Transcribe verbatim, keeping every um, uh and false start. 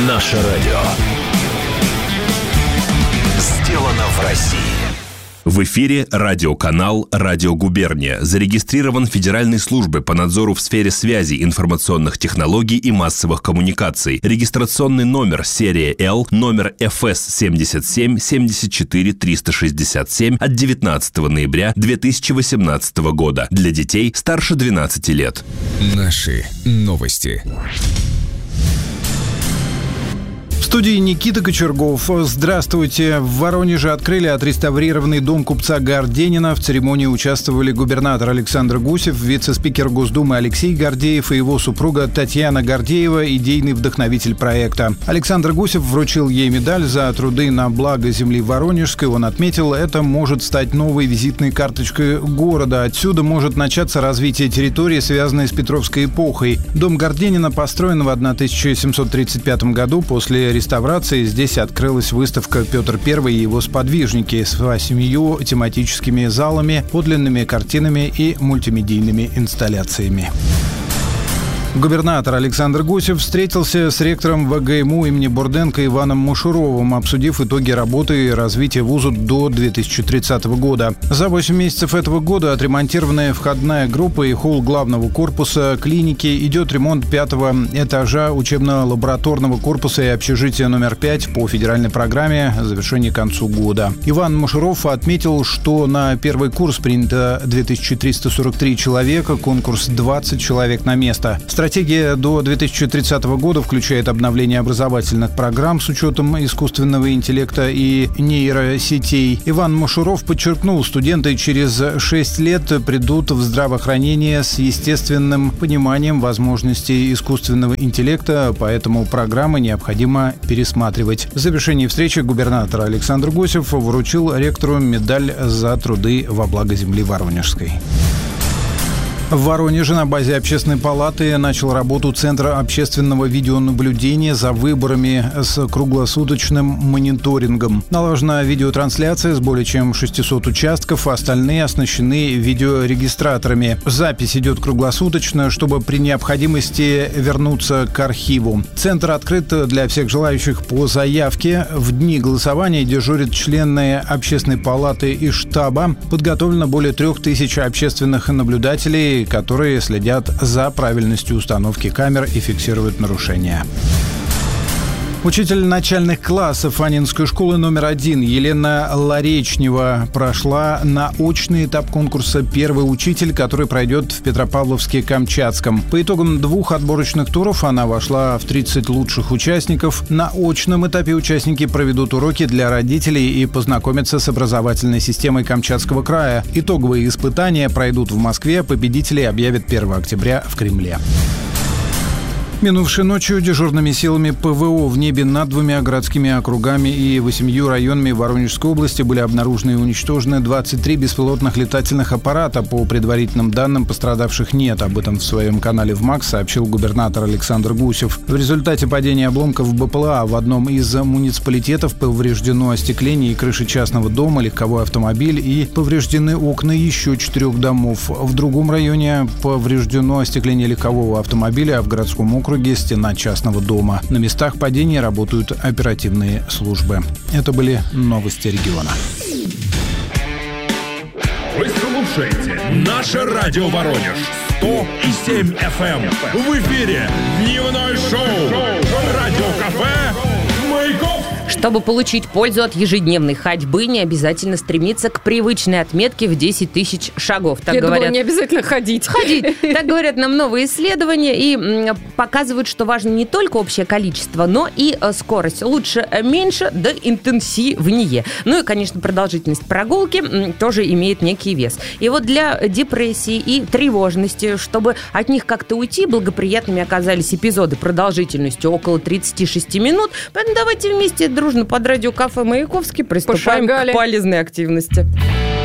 Наше радио. Сделано в России. В эфире радиоканал «Радио Губерния». Зарегистрирован Федеральной службой по надзору в сфере связи, информационных технологий и массовых коммуникаций. Регистрационный номер серия Л, номер эф эс семьдесят семь семьдесят четыре триста шестьдесят семь от девятнадцатого ноября две тысячи восемнадцатого года. Для детей старше двенадцати лет. Наши новости. В студии Никита Кочергов. Здравствуйте. В Воронеже открыли отреставрированный дом купца Горденина. В церемонии участвовали губернатор Александр Гусев, вице-спикер Госдумы Алексей Гордеев и его супруга Татьяна Гордеева, идейный вдохновитель проекта. Александр Гусев вручил ей медаль за труды на благо земли Воронежской. Он отметил, это может стать новой визитной карточкой города. Отсюда может начаться развитие территории, связанной с Петровской эпохой. Дом Горденина построен в тысяча семьсот тридцать пятом году. После реставрации здесь открылась выставка «Петр Первый и его сподвижники» с восемью тематическими залами, подлинными картинами и мультимедийными инсталляциями. Губернатор Александр Гусев встретился с ректором вэ гэ эм у имени Бурденко Иваном Мушуровым, обсудив итоги работы и развития вуза до две тысячи тридцатого года. За восемь месяцев этого года отремонтированная входная группа и холл главного корпуса клиники, идет ремонт пятого этажа учебно-лабораторного корпуса и общежития номер пять по федеральной программе «Завершение к концу года». Иван Мушуров отметил, что на первый курс принято две тысячи триста сорок три человека, конкурс двадцать человек на место. Стратегия до две тысячи тридцатого года включает обновление образовательных программ с учетом искусственного интеллекта и нейросетей. Иван Мушуров подчеркнул, студенты через шесть лет придут в здравоохранение с естественным пониманием возможностей искусственного интеллекта, поэтому программы необходимо пересматривать. В завершении встречи губернатор Александр Гусев вручил ректору медаль за труды во благо земли Воронежской. В Воронеже на базе Общественной палаты начал работу Центра общественного видеонаблюдения за выборами с круглосуточным мониторингом. Налажена видеотрансляция с более чем шестисот участков, а остальные оснащены видеорегистраторами. Запись идет круглосуточно, чтобы при необходимости вернуться к архиву. Центр открыт для всех желающих по заявке. В дни голосования дежурят члены Общественной палаты и штаба. Подготовлено более трех тысяч общественных наблюдателей, которые следят за правильностью установки камер и фиксируют нарушения. Учитель начальных классов Аннинской школы номер один Елена Ларечнева прошла на очный этап конкурса «Первый учитель», который пройдет в Петропавловске-Камчатском. По итогам двух отборочных туров она вошла в тридцать лучших участников. На очном этапе участники проведут уроки для родителей и познакомятся с образовательной системой Камчатского края. Итоговые испытания пройдут в Москве, победителей объявят первого октября в Кремле. Минувшей ночью дежурными силами пэ вэ о в небе над двумя городскими округами и восемью районами Воронежской области были обнаружены и уничтожены двадцать три беспилотных летательных аппарата. По предварительным данным, пострадавших нет. Об этом в своем канале в МАКС сообщил губернатор Александр Гусев. В результате падения обломков бэ пэ эл а в одном из муниципалитетов повреждено остекление и крыша частного дома, легковой автомобиль и повреждены окна еще четырех домов. В другом районе повреждено остекление легкового автомобиля, а в городском округе стена частного дома. На местах падения работают оперативные службы. Это были новости региона. Вы слушаете «Наше радио Воронеж» сто и семь эф эм. В эфире дневное шоу «Радиокафе Маяковский». Чтобы получить пользу от ежедневной ходьбы, не обязательно стремиться к привычной отметке в десять тысяч шагов. Так Я говорят. думала, не обязательно ходить. Ходить. Так говорят нам новые исследования и показывают, что важно не только общее количество, но и скорость. Лучше меньше, да интенсивнее. Ну и, конечно, продолжительность прогулки тоже имеет некий вес. И вот для депрессии и тревожности, чтобы от них как-то уйти, благоприятными оказались эпизоды продолжительностью около тридцать шесть минут. Поэтому давайте вместе дружно под радиокафе Маяковский приступаем Пошагали. к полезной активности.